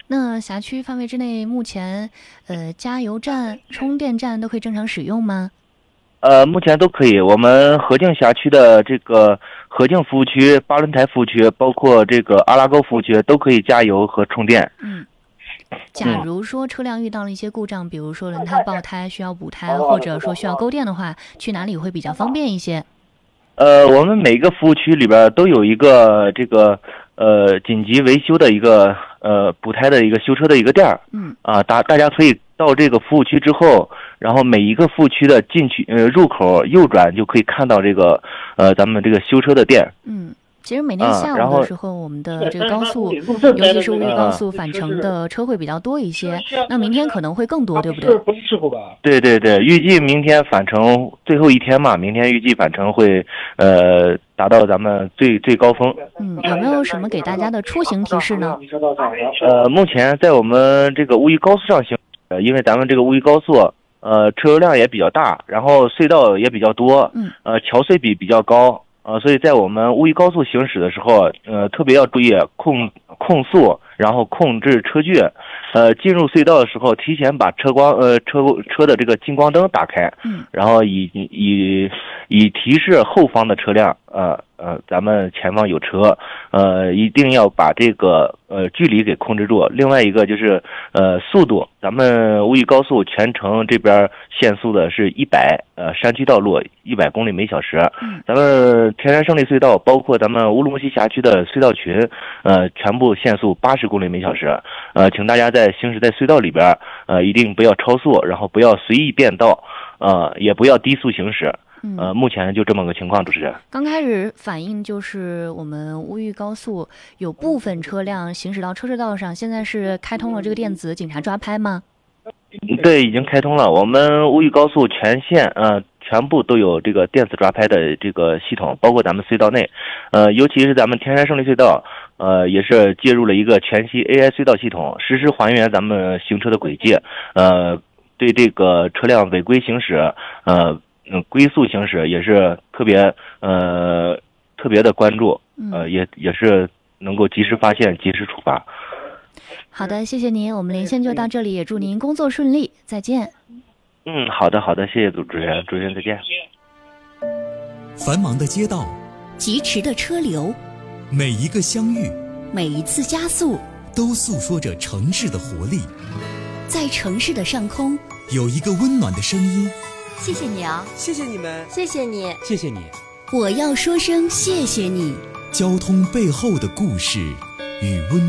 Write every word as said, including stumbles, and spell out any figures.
那辖区范围之内，目前呃加油站、充电站都可以正常使用吗？ 呃，目前都可以。我们河静辖区的这个河静服务区、八轮台服务区，包括这个阿拉沟服务区，都可以加油和充电。 嗯。假如说车辆遇到了一些故障，比如说轮胎爆胎需要补胎，或者说需要购电的话，去哪里会比较方便一些？ 呃，我们每个服务区里边都有一个这个呃紧急维修的一个呃补胎的一个修车的一个店儿。 嗯。 啊，大大家可以到这个服务区之后，然后每一个服务区的进去呃入口右转就可以看到这个呃咱们这个修车的店。 嗯。其实每天下午的时候，我们的这个高速，尤其是乌玉高速返程的车会比较多一些。那明天可能会更多，对不对？ 不是事故吧？ 对对对，预计明天返程最后一天嘛，明天预计返程会呃达到咱们最最高峰。 嗯，有没有什么给大家的出行提示呢？ 呃，目前在我们这个乌玉高速上行，呃，因为咱们这个乌玉高速，呃，车流量也比较大，然后隧道也比较多， 嗯， 呃，桥隧比比较高。呃，所以在我们乌玉高速行驶的时候，呃，特别要注意控控速，然后控制车距。呃，进入隧道的时候，提前把车光呃车车的这个近光灯打开， 嗯， 然后以以以提示后方的车辆，呃呃，咱们前方有车，呃，一定要把这个呃距离给控制住。另外一个就是呃速度，咱们乌玉高速全程这边限速的是一百，呃，山区道路一百公里每小时。 嗯， 咱们天山胜利隧道，包括咱们乌鲁木齐辖区的隧道群，呃，全部限速八十公里每小时。呃，请大家在行驶在隧道里边，呃，一定不要超速，然后不要随意变道，呃，也不要低速行驶。呃，目前就这么个情况，主持人。 刚开始反映就是我们乌玉高速有部分车辆行驶到车车道上，现在是开通了这个电子警察抓拍吗？ 对，已经开通了。我们乌玉高速全线呃全部都有这个电子抓拍的这个系统，包括咱们隧道内，呃，尤其是咱们天山胜利隧道，呃，也是接入了一个全息 A I 隧道系统，实时还原咱们行车的轨迹，呃，对这个车辆违规行驶，呃。嗯，龟速行驶也是特别呃特别的关注，呃也也是能够及时发现、及时处罚。 好的，谢谢您，我们连线就到这里，也祝您工作顺利，再见。 嗯，好的好的，谢谢主持人，主持人再见。 繁忙的街道， 疾驰的车流， 每一个相遇， 每一次加速， 都诉说着城市的活力。 在城市的上空， 有一个温暖的声音。 谢谢你啊！ 谢谢你们！ 谢谢你！ 谢谢你！ 我要说声谢谢你。 交通背后的故事与温